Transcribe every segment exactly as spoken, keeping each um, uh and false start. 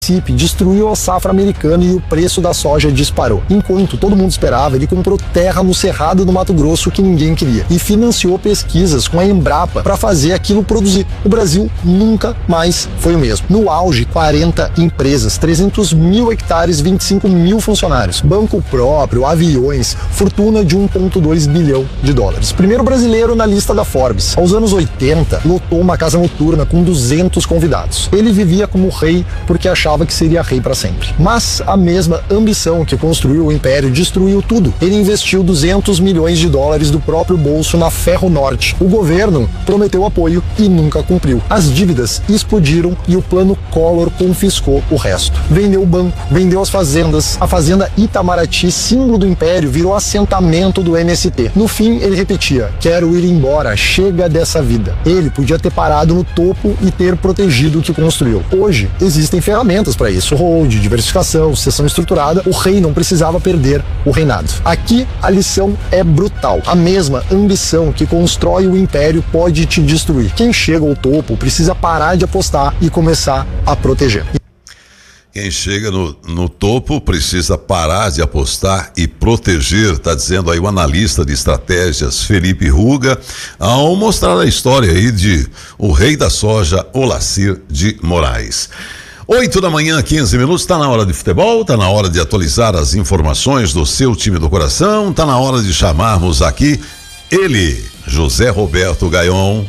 destruiu a safra americana e o preço da soja disparou. Enquanto todo mundo esperava, ele comprou terra no Cerrado do Mato Grosso que ninguém queria e financiou pesquisas com a Embrapa para fazer aquilo produzir. O Brasil nunca mais foi o mesmo. No auge, quarenta empresas, trezentos mil hectares, vinte e cinco mil funcionários, banco próprio, aviões, fortuna de um vírgula dois bilhão de dólares. Primeiro brasileiro na lista da Forbes. Aos anos oitenta, lotou uma casa noturna com duzentos convidados. Ele vivia como rei porque achava que seria rei para sempre. Mas a mesma ambição que construiu o império destruiu tudo. Ele investiu duzentos milhões de dólares do próprio bolso na Ferro Norte. O governo prometeu apoio e nunca cumpriu. As dívidas explodiram e o plano Collor confiscou o resto. Vendeu o banco, vendeu as fazendas. A fazenda Itamaraty, símbolo do império, virou assentamento do M S T. No fim, ele repetia: quero ir embora, chega dessa vida. Ele podia ter parado no topo e ter protegido o que construiu. Hoje, existem ferramentas para isso, hold, diversificação, sucessão estruturada. O rei não precisava perder o reinado. Aqui a lição é brutal. A mesma ambição que constrói o império pode te destruir. Quem chega ao topo precisa parar de apostar e começar a proteger. Quem chega no, no topo precisa parar de apostar e proteger, tá dizendo aí o analista de estratégias Felipe Ruga, ao mostrar a história aí de o rei da soja, Olacir de Moraes. Oito da manhã, quinze minutos, tá na hora de futebol, tá na hora de atualizar as informações do seu time do coração, tá na hora de chamarmos aqui ele, José Roberto Gaion.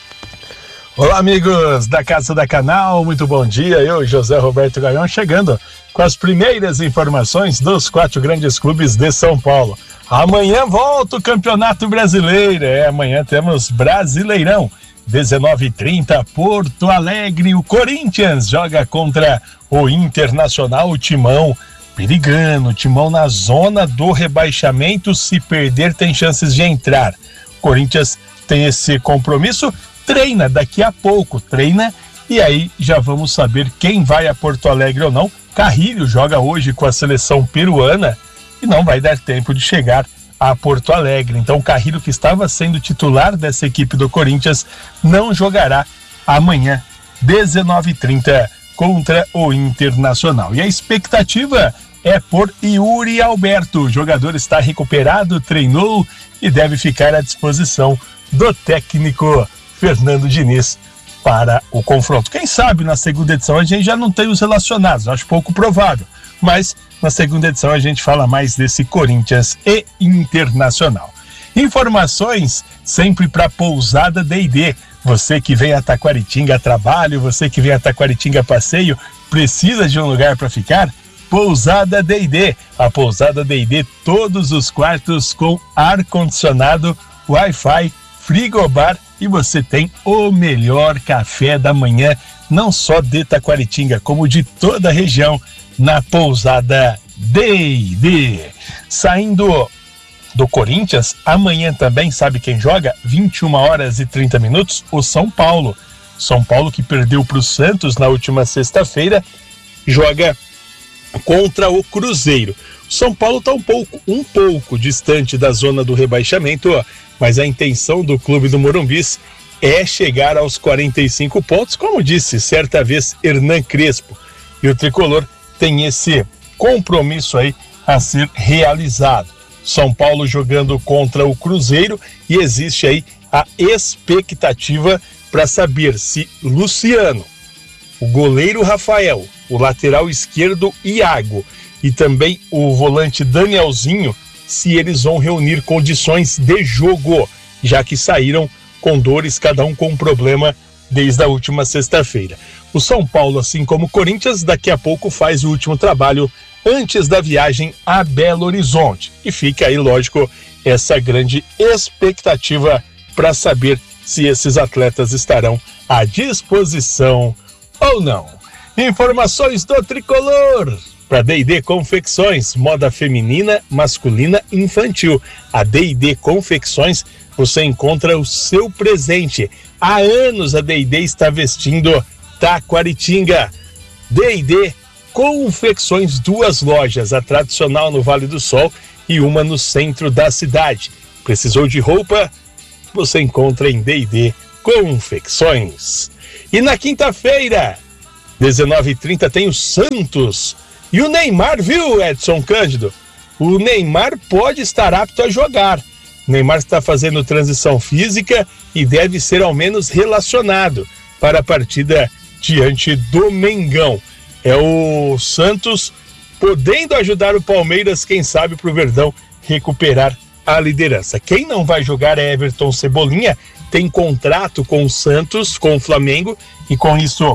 Olá, amigos da Casa da Canal, muito bom dia. Eu, José Roberto Gaion, chegando com as primeiras informações dos quatro grandes clubes de São Paulo. Amanhã volta o Campeonato Brasileiro, é, amanhã temos Brasileirão. dezenove e trinta, Porto Alegre, o Corinthians joga contra o Internacional, o Timão perigando, o Timão na zona do rebaixamento, se perder tem chances de entrar. O Corinthians tem esse compromisso, treina daqui a pouco, treina, e aí já vamos saber quem vai a Porto Alegre ou não. Carrilho joga hoje com a seleção peruana e não vai dar tempo de chegar a Porto Alegre. Então o Carrilho, que estava sendo titular dessa equipe do Corinthians, não jogará amanhã, dezenove e trinta, contra o Internacional. E a expectativa é por Yuri Alberto. O jogador está recuperado, treinou e deve ficar à disposição do técnico Fernando Diniz para o confronto. Quem sabe na segunda edição a gente já não tem os relacionados, acho pouco provável, mas na segunda edição a gente fala mais desse Corinthians e Internacional. Informações sempre para Pousada D e D. Você que vem a Taquaritinga a trabalho, você que vem a Taquaritinga a passeio, precisa de um lugar para ficar? Pousada D e D. A Pousada D e D, todos os quartos com ar-condicionado, Wi-Fi, frigobar, e você tem o melhor café da manhã, não só de Taquaritinga, como de toda a região, na Pousada D e D. Saindo do Corinthians, amanhã também, sabe quem joga? vinte e uma horas e trinta minutos, o São Paulo. São Paulo, que perdeu para o Santos na última sexta-feira, joga contra o Cruzeiro. O São Paulo está um pouco, um pouco distante da zona do rebaixamento, ó, mas a intenção do clube do Morumbis é chegar aos quarenta e cinco pontos, como disse certa vez Hernan Crespo. E o tricolor tem esse compromisso aí a ser realizado. São Paulo jogando contra o Cruzeiro, e existe aí a expectativa para saber se Luciano, o goleiro Rafael, o lateral esquerdo Iago e também o volante Danielzinho, se eles vão reunir condições de jogo, já que saíram com dores, cada um com um problema desde a última sexta-feira. O São Paulo, assim como o Corinthians, daqui a pouco faz o último trabalho antes da viagem a Belo Horizonte. E fica aí, lógico, essa grande expectativa para saber se esses atletas estarão à disposição ou não. Informações do tricolor para D e D Confecções, moda feminina, masculina e infantil. A D e D Confecções, você encontra o seu presente. Há anos a D e D está vestindo Taquaritinga. D e D Confecções, duas lojas, a tradicional no Vale do Sol e uma no centro da cidade. Precisou de roupa? Você encontra em D e D Confecções. E na quinta-feira, dezenove e trinta tem o Santos. E o Neymar, viu, Edson Cândido? O Neymar pode estar apto a jogar. O Neymar está fazendo transição física e deve ser ao menos relacionado para a partida diante do Mengão. É o Santos podendo ajudar o Palmeiras, quem sabe, para o Verdão recuperar a liderança. Quem não vai jogar é Everton Cebolinha, tem contrato com o Santos, com o Flamengo, e com isso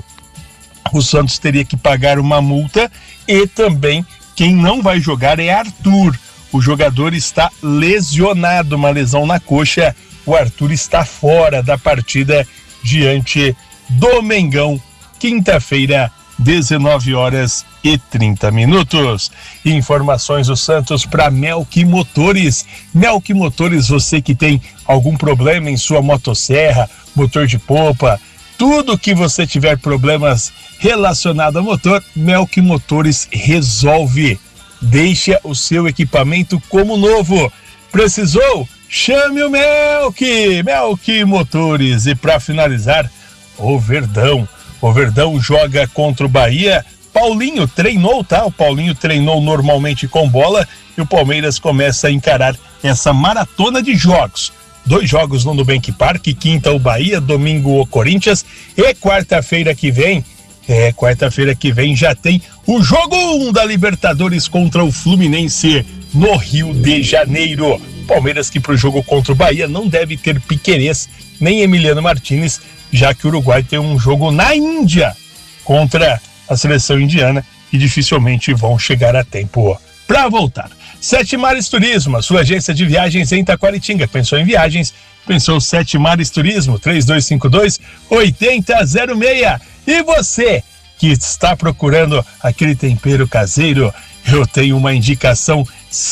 o Santos teria que pagar uma multa. E também quem não vai jogar é Arthur. O jogador está lesionado, uma lesão na coxa. O Arthur está fora da partida diante do Mengão, quinta-feira, dezenove horas e trinta minutos. Informações do Santos para Melk Motores. Melk Motores, você que tem algum problema em sua motosserra, motor de polpa, tudo que você tiver problemas relacionados a motor, Melk Motores resolve. Deixa o seu equipamento como novo. Precisou? Chame o Melk. Melk Motores. E para finalizar, o Verdão. O Verdão joga contra o Bahia. Paulinho treinou, tá? O Paulinho treinou normalmente com bola e o Palmeiras começa a encarar essa maratona de jogos. Dois jogos no Nubank Park, quinta o Bahia, domingo o Corinthians e quarta-feira que vem, é, quarta-feira que vem já tem o jogo um da Libertadores contra o Fluminense no Rio de Janeiro. Palmeiras que pro jogo contra o Bahia não deve ter Piquerez nem Emiliano Martínez, já que o Uruguai tem um jogo na Índia contra a seleção indiana e dificilmente vão chegar a tempo para voltar. Sete Mares Turismo, a sua agência de viagens em Taquaritinga. Pensou em viagens? Pensou Sete Mares Turismo, três dois cinco dois, oito zero zero seis. E você que está procurando aquele tempero caseiro, eu tenho uma indicação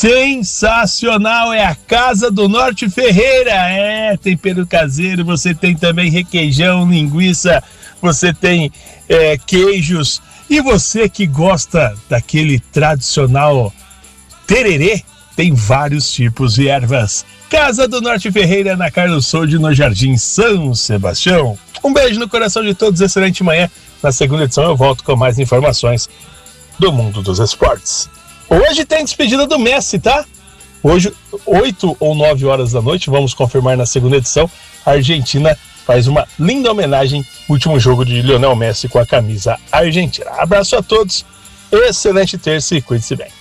sensacional, é a Casa do Norte Ferreira. É, tempero caseiro, você tem também requeijão, linguiça, você tem é, queijos, e você que gosta daquele tradicional tererê, tem vários tipos de ervas. Casa do Norte Ferreira, na Carlos Soude, no Jardim São Sebastião. Um beijo no coração de todos, excelente manhã. Na segunda edição eu volto com mais informações do mundo dos esportes. Hoje tem despedida do Messi, tá? Hoje, oito ou nove horas da noite, vamos confirmar na segunda edição. A Argentina faz uma linda homenagem, último jogo de Lionel Messi com a camisa argentina. Abraço a todos, excelente terça e cuide-se bem.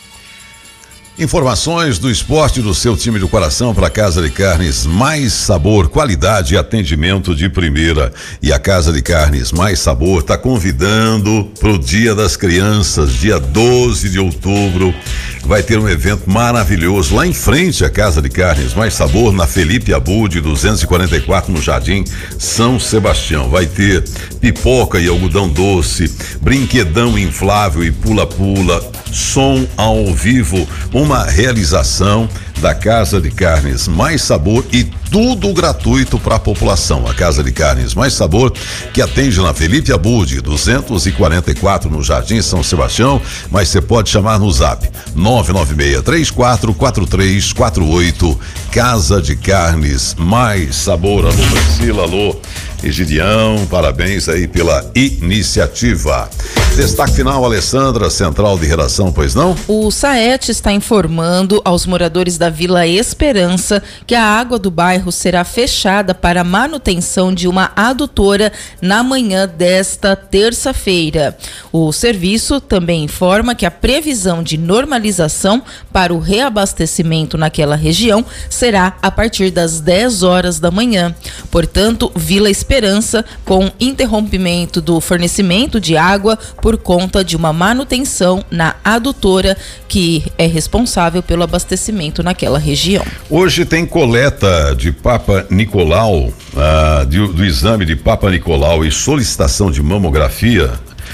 Informações do esporte do seu time do coração para a Casa de Carnes Mais Sabor, qualidade e atendimento de primeira. E a Casa de Carnes Mais Sabor está convidando para o Dia das Crianças, dia doze de outubro. Vai ter um evento maravilhoso lá em frente à Casa de Carnes Mais Sabor, na Felipe Abud, duzentos e quarenta e quatro, no Jardim São Sebastião. Vai ter pipoca e algodão doce, brinquedão inflável e pula-pula, som ao vivo, uma realização da Casa de Carnes Mais Sabor e tudo gratuito para a população. A Casa de Carnes Mais Sabor, que atende na Felipe Abud, duzentos e quarenta e quatro, no Jardim São Sebastião, mas você pode chamar no zap nove nove seis três quatro quatro três quatro oito. Casa de Carnes Mais Sabor. Alô Priscila, alô Egidião, parabéns aí pela iniciativa. Destaque final, Alessandra, central de redação, pois não? O SAET está informando aos moradores da Vila Esperança que a água do bairro será fechada para manutenção de uma adutora na manhã desta terça-feira. O serviço também informa que a previsão de normalização para o reabastecimento naquela região será a partir das dez horas da manhã. Portanto, Vila Esperança com interrompimento do fornecimento de água por conta de uma manutenção na adutora que é responsável pelo abastecimento naquela região. Hoje tem coleta de Papa Nicolau, ah, de, do exame de Papa Nicolau e solicitação de mamografia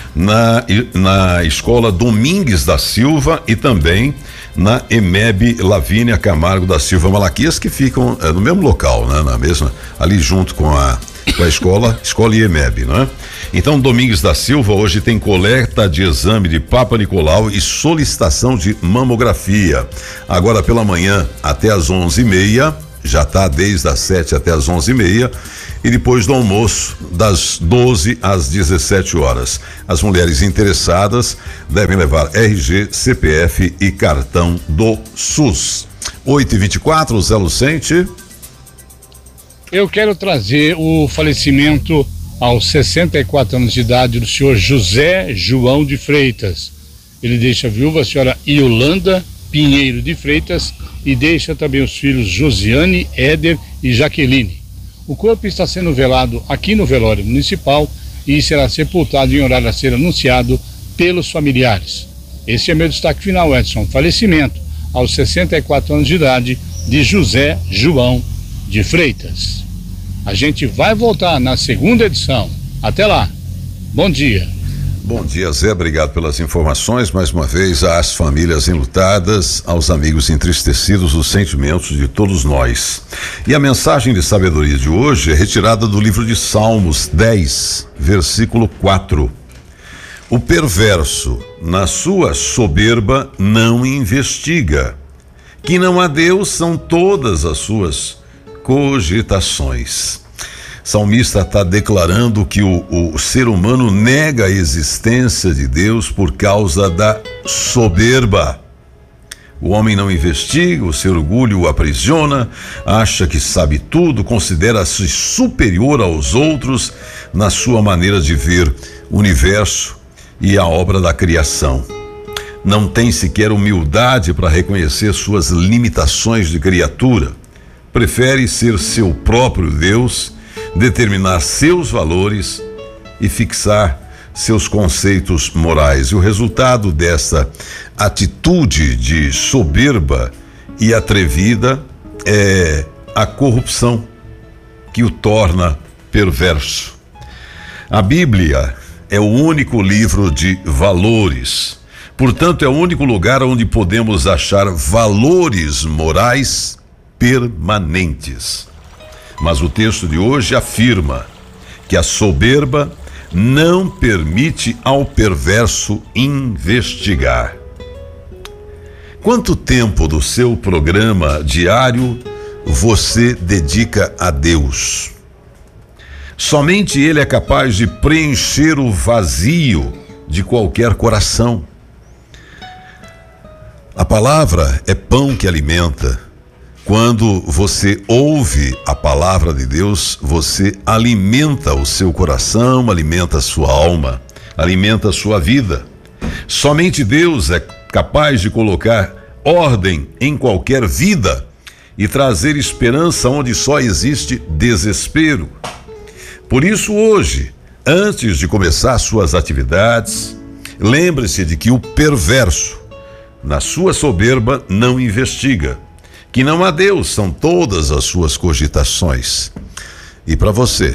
na, na escola Domingues da Silva e também na EMEB Lavínia Camargo da Silva Malaquias, que ficam é, no mesmo local, né? Na mesma, ali junto com a com a escola, escola e EMEB, né? Então, Domingues da Silva hoje tem coleta de exame de Papa Nicolau e solicitação de mamografia. Agora pela manhã até às onze e meia já está desde as sete até as onze e meia, e depois do almoço, das doze às dezessete horas. As mulheres interessadas devem levar R G, C P F e cartão do SUS. oito e vinte e quatro, Zé Lucente. Eu quero trazer o falecimento aos sessenta e quatro anos de idade do senhor José João de Freitas. Ele deixa a viúva, a senhora Yolanda Pinheiro de Freitas, e deixa também os filhos Josiane, Éder e Jaqueline. O corpo está sendo velado aqui no velório municipal e será sepultado em horário a ser anunciado pelos familiares. Esse é meu destaque final, Edson. Falecimento aos sessenta e quatro anos de idade de José João de Freitas. A gente vai voltar na segunda edição. Até lá. Bom dia. Bom dia, Zé. Obrigado pelas informações. Mais uma vez, às famílias enlutadas, aos amigos entristecidos, os sentimentos de todos nós. E a mensagem de sabedoria de hoje é retirada do livro de Salmos dez, versículo quatro. O perverso, na sua soberba, não investiga. Que não há Deus são todas as suas cogitações. Salmista está declarando que o, o ser humano nega a existência de Deus por causa da soberba. O homem não investiga, o seu orgulho o aprisiona, acha que sabe tudo, considera-se superior aos outros na sua maneira de ver o universo e a obra da criação. Não tem sequer humildade para reconhecer suas limitações de criatura. Prefere ser seu próprio Deus, determinar seus valores e fixar seus conceitos morais. E o resultado dessa atitude de soberba e atrevida é a corrupção, que o torna perverso. A Bíblia é o único livro de valores. Portanto, é o único lugar onde podemos achar valores morais permanentes. Mas o texto de hoje afirma que a soberba não permite ao perverso investigar. Quanto tempo do seu programa diário você dedica a Deus? Somente Ele é capaz de preencher o vazio de qualquer coração. A palavra é pão que alimenta. Quando você ouve a palavra de Deus, você alimenta o seu coração, alimenta a sua alma, alimenta a sua vida. Somente Deus é capaz de colocar ordem em qualquer vida e trazer esperança onde só existe desespero. Por isso, hoje, antes de começar suas atividades, lembre-se de que o perverso, na sua soberba, não investiga. Que não há Deus são todas as suas cogitações. E para você,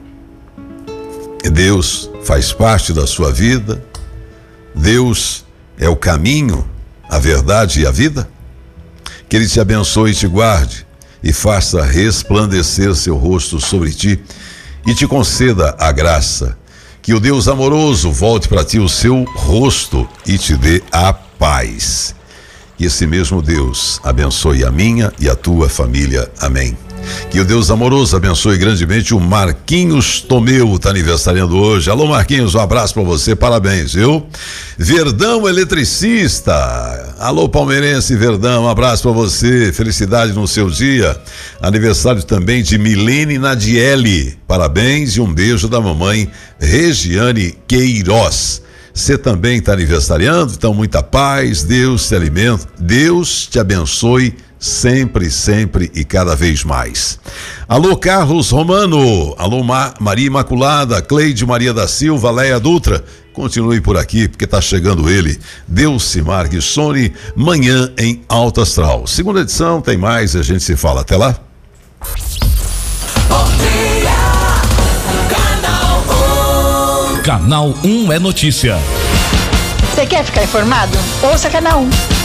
Deus faz parte da sua vida? Deus é o caminho, a verdade e a vida? Que Ele te abençoe e te guarde e faça resplandecer seu rosto sobre ti e te conceda a graça. Que o Deus amoroso volte para ti o seu rosto e te dê a paz. Que esse mesmo Deus abençoe a minha e a tua família. Amém. Que o Deus amoroso abençoe grandemente o Marquinhos Tomeu, tá aniversariando hoje. Alô, Marquinhos, um abraço pra você, parabéns, viu? Verdão Eletricista, alô, palmeirense Verdão, um abraço pra você, felicidade no seu dia. Aniversário também de Milene Nadiele, parabéns e um beijo da mamãe Regiane Queiroz. Você também está aniversariando, então muita paz, Deus te alimenta, Deus te abençoe sempre, sempre e cada vez mais. Alô, Carlos Romano, alô, Ma- Maria Imaculada, Cleide Maria da Silva, Leia Dutra, continue por aqui porque está chegando ele, Delcimar Guissoni, manhã em Alto Astral. Segunda edição, tem mais, a gente se fala, até lá. Bom dia, Canal um. Canal um é notícia. Você quer ficar informado? Ouça Canal um.